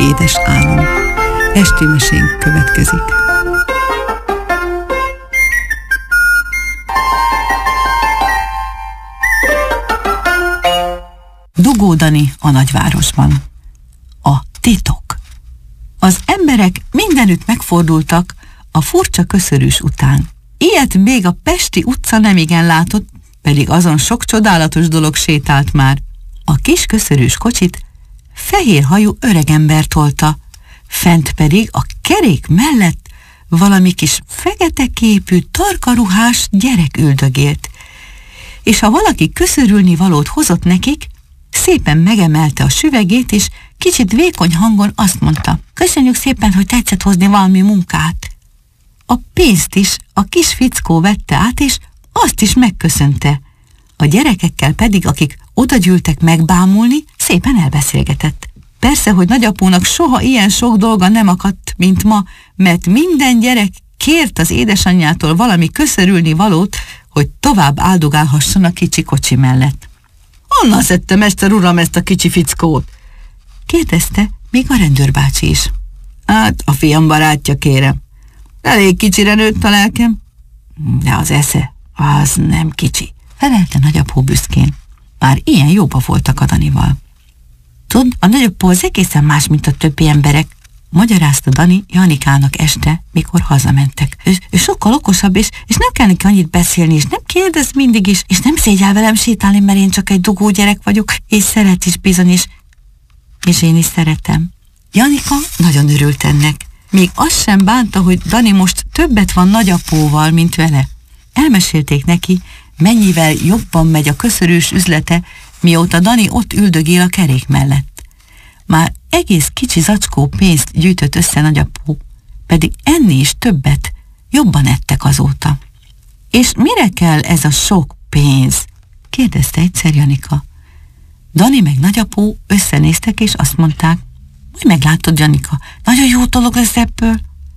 édes álom. Esti mesénk következik. Dugó Dani a nagyvárosban. A titok. Az emberek mindenütt megfordultak a furcsa köszörűs után. Ilyet még a pesti utca nemigen látott, pedig azon sok csodálatos dolog sétált már. A kis köszörűs kocsit fehér hajú öregember tolta, fent pedig a kerék mellett valami kis fekete képű, tarkaruhás gyerek üldögélt. És ha valaki köszörülni valót hozott nekik, szépen megemelte a süvegét, és kicsit vékony hangon azt mondta: köszönjük szépen, hogy tetszett hozni valami munkát. A pénzt is a kis fickó vette át, és azt is megköszönte. A gyerekekkel pedig, akik odagyűltek megbámulni, szépen elbeszélgetett. Persze, hogy nagyapónak soha ilyen sok dolga nem akadt, mint ma, mert minden gyerek kért az édesanyjától valami köszörülni valót, hogy tovább áldogálhasson a kicsi kocsi mellett. Honnan szedte, mester uram, ezt a kicsi fickót? Kérdezte még a rendőrbácsi is. Hát, a fiam barátja, kérem. Elég kicsire nőtt a lelkem. De az esze, az nem kicsi, felelte nagyapó büszkén. Már ilyen jóba voltak a Danival. Tud, a nagyapó az egészen más, mint a többi emberek, magyarázta Dani Janikának este, mikor hazamentek. Ő sokkal okosabb, és nem kell neki annyit beszélni, és nem kérdez mindig is, és nem szégyel velem sétálni, mert én csak egy dugó gyerek vagyok, és szeret is bizony is. És én is szeretem. Janika nagyon örült ennek. Még azt sem bánta, hogy Dani most többet van nagyapóval, mint vele. Elmesélték neki, mennyivel jobban megy a köszörűs üzlete, mióta Dani ott üldögél a kerék mellett. Már egész kicsi zacskó pénzt gyűjtött össze nagyapó, pedig enni is többet, jobban ettek azóta. És mire kell ez a sok pénz? Kérdezte egyszer Janika. Dani meg nagyapó összenéztek, és azt mondták: majd meglátod, Janika, nagyon jó dolog lesz ebből.